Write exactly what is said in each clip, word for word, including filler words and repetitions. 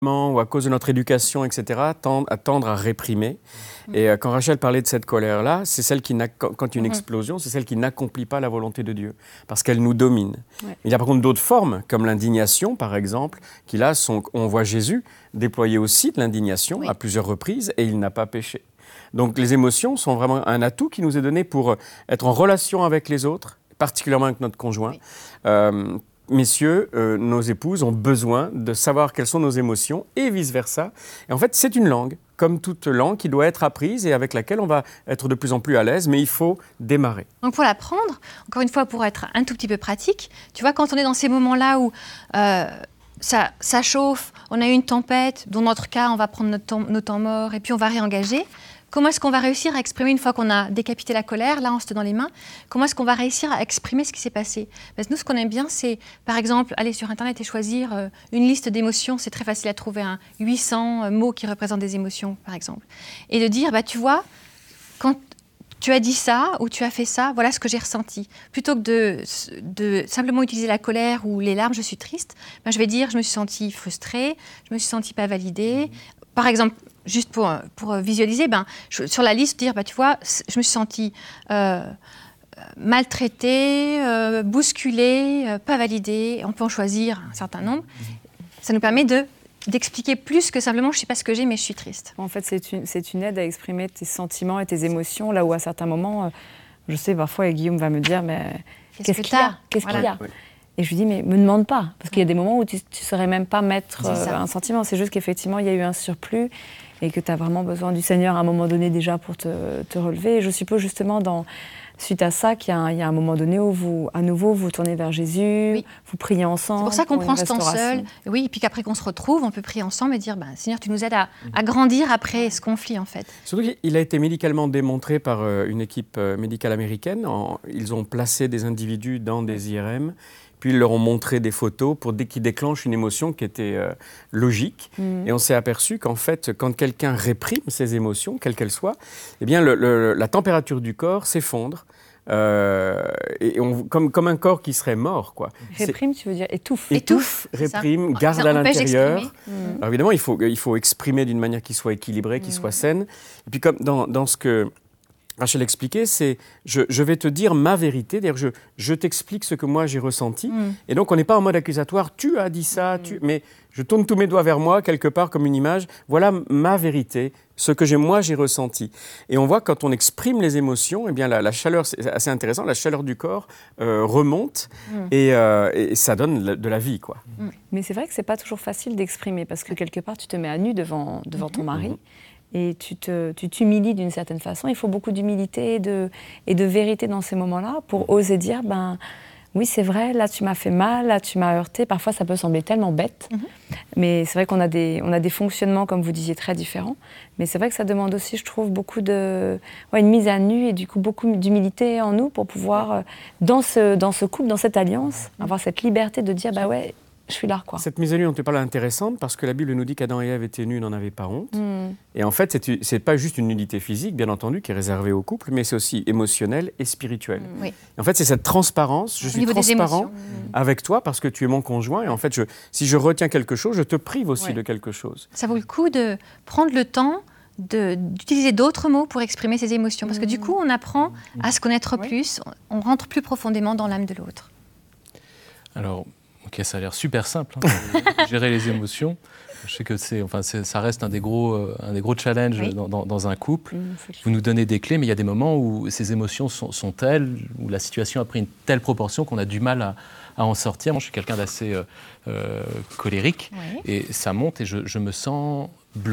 ou à cause de notre éducation, et cetera, tendent à tendre à réprimer. Mmh. Et euh, quand Rachel parlait de cette colère-là, c'est celle qui, n'a, quand il y a une explosion, c'est celle qui n'accomplit pas la volonté de Dieu, parce qu'elle nous domine. Ouais. Il y a par contre d'autres formes, comme l'indignation, par exemple, qui là, sont, on voit Jésus déployer aussi de l'indignation oui. à plusieurs reprises, et il n'a pas péché. Donc les émotions sont vraiment un atout qui nous est donné pour être en relation avec les autres, particulièrement avec notre conjoint. Oui. Euh, Messieurs, euh, nos épouses ont besoin de savoir quelles sont nos émotions et vice-versa. Et en fait, c'est une langue, comme toute langue, qui doit être apprise et avec laquelle on va être de plus en plus à l'aise, mais il faut démarrer. Donc pour l'apprendre, encore une fois, pour être un tout petit peu pratique, tu vois, quand on est dans ces moments-là où euh, ça, ça chauffe, on a eu une tempête, dans notre cas, on va prendre notre temps, nos temps morts et puis on va réengager. Comment est-ce qu'on va réussir à exprimer, une fois qu'on a décapité la colère, là on se tenant les mains, comment est-ce qu'on va réussir à exprimer ce qui s'est passé? Parce que nous, ce qu'on aime bien, c'est, par exemple, aller sur Internet et choisir euh, une liste d'émotions. C'est très facile à trouver, hein, huit cents mots qui représentent des émotions, par exemple. Et de dire, bah, tu vois, quand tu as dit ça ou tu as fait ça, voilà ce que j'ai ressenti. Plutôt que de, de simplement utiliser la colère ou les larmes, je suis triste, bah, je vais dire, je me suis sentie frustrée, je me suis sentie pas validée. Par exemple, juste pour, pour visualiser, ben, je, sur la liste, dire, bah, tu vois, je me suis sentie euh, maltraitée, euh, bousculée, euh, pas validée. On peut en choisir un certain nombre. Ça nous permet de, d'expliquer plus que simplement, je ne sais pas ce que j'ai, mais je suis triste. En fait, c'est une, c'est une aide à exprimer tes sentiments et tes émotions, là où à certains moments, euh, je sais, parfois, et Guillaume va me dire, mais qu'est-ce, qu'est-ce qu'il y a? Qu'est-ce voilà. qu'il y a? Oui. Et je lui dis, mais me demande pas, parce qu'il y a des moments où tu ne saurais même pas mettre euh, un sentiment. C'est juste qu'effectivement, il y a eu un surplus et que tu as vraiment besoin du Seigneur à un moment donné déjà pour te, te relever. Et je suppose justement, dans, suite à ça, qu'il y a, un, il y a un moment donné où vous, à nouveau, vous tournez vers Jésus, oui. vous priez ensemble. C'est pour ça qu'on pour prend ce temps seul. Oui, et puis qu'après qu'on se retrouve, on peut prier ensemble et dire, bah, Seigneur, tu nous aides à, à grandir après ce conflit, en fait. Surtout qu'il a été médicalement démontré par euh, une équipe euh, médicale américaine. En, ils ont placé des individus dans des I R M. Puis ils leur ont montré des photos pour dès qu'ils déclenchent une émotion qui était euh, logique. Mmh. Et on s'est aperçu qu'en fait, quand quelqu'un réprime ses émotions, quelles qu'elles soient, eh bien, le, le, la température du corps s'effondre. Euh, et on, comme, comme un corps qui serait mort, quoi. Réprime, tu veux dire étouffe. Étouffe, réprime, garde ça à l'intérieur. Mmh. Alors évidemment, il faut, il faut exprimer d'une manière qui soit équilibrée, qui mmh. soit saine. Et puis comme dans, dans ce que Rachel expliquait, c'est je, je vais te dire ma vérité, c'est-à-dire je, je t'explique ce que moi j'ai ressenti. Mm. Et donc on n'est pas en mode accusatoire, tu as dit ça, mm. tu... mais je tourne tous mes doigts vers moi, quelque part comme une image, voilà ma vérité, ce que j'ai, moi j'ai ressenti. Et on voit quand on exprime les émotions, eh bien la, la chaleur, c'est assez intéressant, la chaleur du corps euh, remonte mm. et, euh, et ça donne de la vie, quoi. Mm. Mais c'est vrai que c'est pas toujours facile d'exprimer, parce que quelque part tu te mets à nu devant, devant mm-hmm. ton mari. Mm-hmm. Et tu, te, tu t'humilies d'une certaine façon. Il faut beaucoup d'humilité et de, et de vérité dans ces moments-là pour oser dire, ben, oui, c'est vrai, là, tu m'as fait mal, là, tu m'as heurté. Parfois, ça peut sembler tellement bête. Mm-hmm. Mais c'est vrai qu'on a des, on a des fonctionnements, comme vous disiez, très différents. Mais c'est vrai que ça demande aussi, je trouve, beaucoup de... Ouais, une mise à nu et du coup, beaucoup d'humilité en nous pour pouvoir, dans ce, dans ce couple, dans cette alliance, avoir cette liberté de dire, bah ouais, je suis là, quoi. Cette mise à nu dont tu parles est intéressante parce que la Bible nous dit qu'Adam et Ève étaient nus, n'en avaient pas honte. Mm. Et en fait, c'est, c'est pas juste une nudité physique, bien entendu, qui est réservée au couple, mais c'est aussi émotionnel et spirituel. Mm. Oui. En fait, c'est cette transparence. Je suis transparent mm. avec toi parce que tu es mon conjoint. Et en fait, je, si je retiens quelque chose, je te prive aussi oui. de quelque chose. Ça vaut le coup de prendre le temps de, d'utiliser d'autres mots pour exprimer ses émotions. Parce que du coup, on apprend à se connaître oui. plus, on rentre plus profondément dans l'âme de l'autre. Alors... Ok, ça a l'air super simple, hein, gérer les émotions. Je sais que c'est, enfin, c'est, ça reste un des gros, euh, un des gros challenges oui. dans, dans, dans un couple. Mmh, vous nous donnez des clés, mais il y a des moments où ces émotions sont, sont telles, où la situation a pris une telle proportion qu'on a du mal à, à en sortir. Moi, je suis quelqu'un d'assez euh, euh, colérique, oui. et ça monte et je, je me sens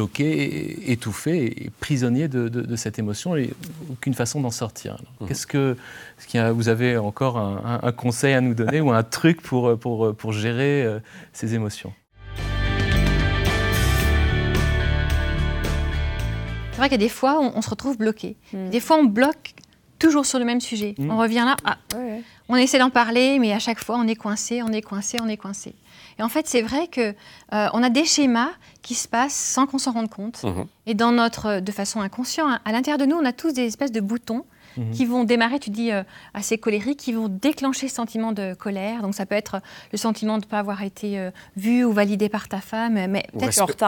bloqué, étouffé et prisonnier de, de, de cette émotion et aucune façon d'en sortir. Alors, mmh. Qu'est-ce que, est-ce qu'il y a, vous avez encore un, un, un conseil à nous donner ou un truc pour, pour, pour gérer euh, ces émotions? C'est vrai qu'il y a des fois, on, on se retrouve bloqué. Mmh. Des fois, on bloque toujours sur le même sujet. Mmh. On revient là, ah, ouais, ouais. on essaie d'en parler, mais à chaque fois, on est coincé, on est coincé, on est coincé. Et en fait, c'est vrai qu'on euh, a des schémas qui se passent sans qu'on s'en rende compte. Mmh. Et dans notre, de façon inconsciente, à l'intérieur de nous, on a tous des espèces de boutons mmh. qui vont démarrer, tu dis, euh, assez colériques, qui vont déclencher ce sentiment de colère. Donc ça peut être le sentiment de ne pas avoir été euh, vu ou validé par ta femme, mais ou peut-être respe-